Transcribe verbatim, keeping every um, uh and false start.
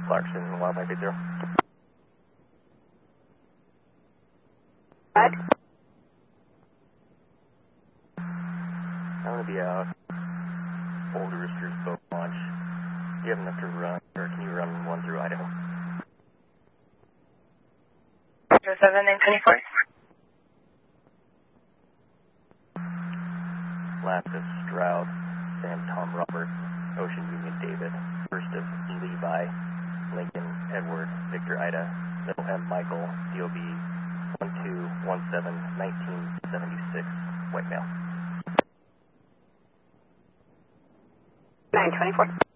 Clarkson, Wildlife eight zero. What? I'm going to be out. Old Roosters boat launch. Do you have enough to run, or can you run one through Idaho? zero seven nine twenty-four. Last of Stroud, Sam Tom Robert, Ocean Union David, first of Levi, Lincoln Edward, Victor Ida, Middle M Michael, D O B one two one seven nineteen seventy-six, white male. nine twenty-four.